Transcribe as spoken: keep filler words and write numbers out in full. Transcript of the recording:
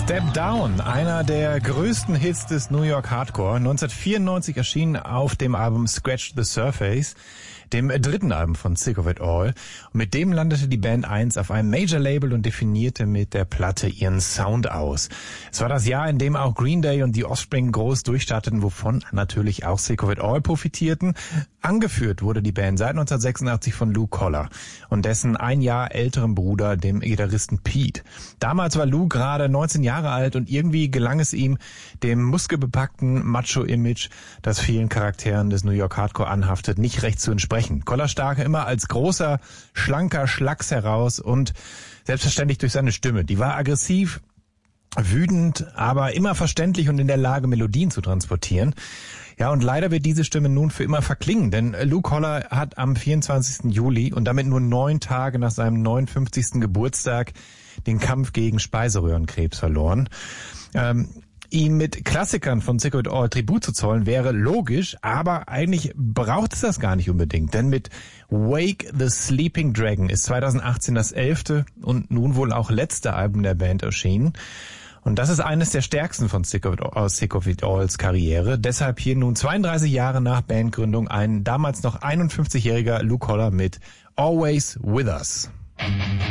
Step Down, einer der größten Hits des New York Hardcore. neunzehnhundertvierundneunzig erschien auf dem Album Scratch the Surface, dem dritten Album von Sick of It All. Und mit dem landete die Band eins auf einem Major-Label und definierte mit der Platte ihren Sound aus. Es war das Jahr, in dem auch Green Day und The Offspring groß durchstarteten, wovon natürlich auch Sick of It All profitierten. Angeführt wurde die Band seit neunzehnhundertsechsundachtzig von Lou Koller und dessen ein Jahr älterem Bruder, dem Gitarristen Pete. Damals war Lou gerade neunzehn Jahre alt und irgendwie gelang es ihm, dem muskelbepackten Macho-Image, das vielen Charakteren des New York Hardcore anhaftet, nicht recht zu entsprechen. Koller stach immer als großer, schlanker Schlacks heraus und selbstverständlich durch seine Stimme. Die war aggressiv, wütend, aber immer verständlich und in der Lage, Melodien zu transportieren. Ja, und leider wird diese Stimme nun für immer verklingen, denn Lou Koller hat am vierundzwanzigsten Juli und damit nur neun Tage nach seinem neunundfünfzigsten Geburtstag den Kampf gegen Speiseröhrenkrebs verloren. Ähm, ihm mit Klassikern von Sick of It All Tribut zu zollen wäre logisch, aber eigentlich braucht es das gar nicht unbedingt, denn mit Wake the Sleeping Dragon ist zweitausendachtzehn das elfte und nun wohl auch letzte Album der Band erschienen. Und das ist eines der stärksten von Sick of It, aus Sick of It Alls Karriere. Deshalb hier nun zweiunddreißig Jahre nach Bandgründung ein damals noch einundfünfzigjähriger Lou Koller mit Always With Us.